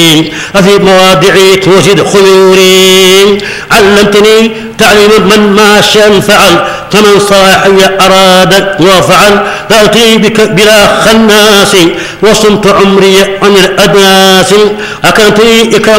وفي مواضعي توجد خيوري. علمتني تعليم من ما شاء فعل، كمن صاحي أراد وفعل. تأتي بلا خناس وصمت عمري عن الأدناس. أكرمتني إكرام